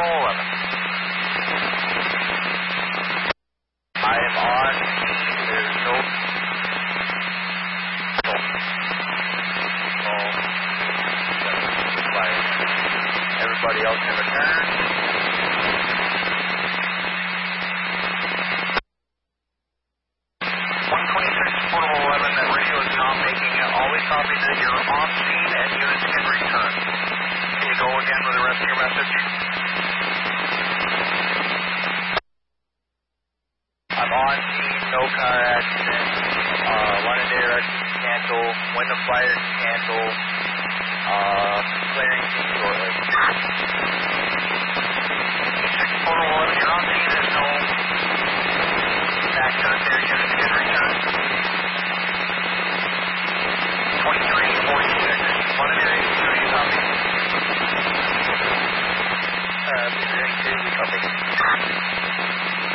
11. I am on. There's no. Everybody else in return. 126, Portable 11, that radio is not making it. Always copy that you're on scene and units can return. Can you go again with the rest of your message? I'm on scene, no car accident. London direction cancel. Wyndham fire cancel. Clearing scene shortly. 6 Portable 11, you're on scene. There's no accident there. Units can return. 2346, London area 2, you copy? Area 2, we copy.